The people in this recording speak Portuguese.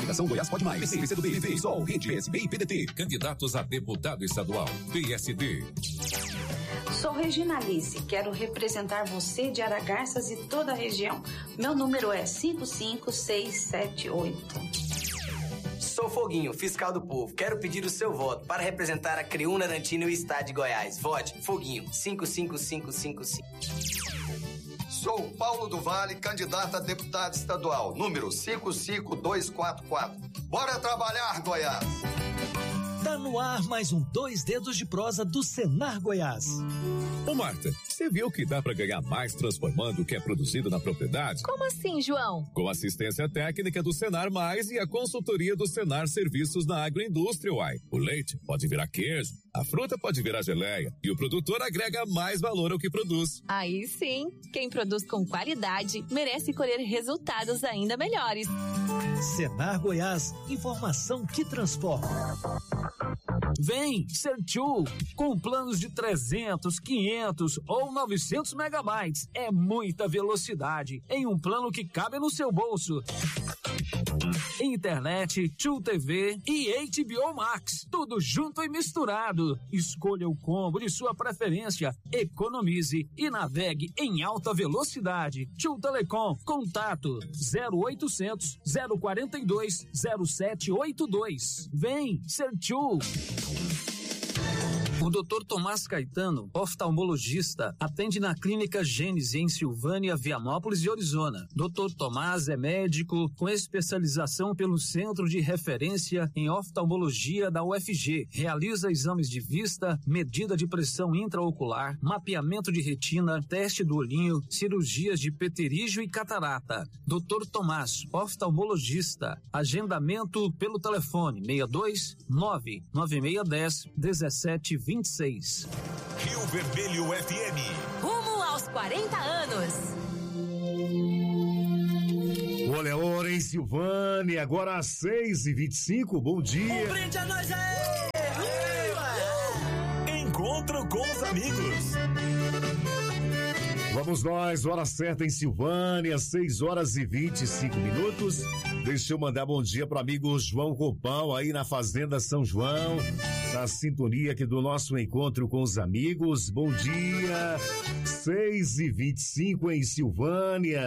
Coligação Goiás Pode Mais. PC, PCdoB, PV, Sol, Rede, PSB e PDT. Candidatos a deputado estadual. PSD. Sou Regina Alice, quero representar você de Aragarças e toda a região. Meu número é 55678. Sou Foguinho, fiscal do povo. Quero pedir o seu voto para representar a Creúna, Narantina e o estado de Goiás. Vote Foguinho, 55555. Sou Paulo do Vale, candidato a deputado estadual, número 55244. Bora trabalhar, Goiás! Tá no ar mais um Dois Dedos de Prosa do Senar Goiás. Ô Marta, você viu que dá pra ganhar mais transformando o que é produzido na propriedade? Como assim, João? Com assistência técnica do Senar Mais e a consultoria do Senar Serviços na Agroindústria, uai. O leite pode virar queijo, a fruta pode virar geleia e o produtor agrega mais valor ao que produz. Aí sim, quem produz com qualidade merece colher resultados ainda melhores. Senar Goiás, informação que transforma. Vem ser tchu, com planos de 300, 500 ou 900 megabytes. É muita velocidade em um plano que cabe no seu bolso. Internet, Tchu TV e HBO Max, tudo junto e misturado. Escolha o combo de sua preferência, economize e navegue em alta velocidade. Tchu Telecom, contato 0800 042 0782. Vem ser Tchu. O Dr. Tomás Caetano, oftalmologista, atende na Clínica Gênese, em Silvânia, Vianópolis e Orizona. Dr. Tomás é médico com especialização pelo Centro de Referência em Oftalmologia da UFG. Realiza exames de vista, medida de pressão intraocular, mapeamento de retina, teste do olhinho, cirurgias de pterígio e catarata. Dr. Tomás, oftalmologista. Agendamento pelo telefone 62 99610 1726. Rio Vermelho FM. Rumo aos 40 anos. Olha a hora em Silvânia, agora às 6h25, bom dia. Um brinde a nós aí! Encontro com os amigos. Vamos nós, hora certa em Silvânia, 6h25. Deixa eu mandar bom dia pro amigo João Copão, aí na Fazenda São João, na sintonia aqui do nosso encontro com os amigos. Bom dia, 6h25 em Silvânia.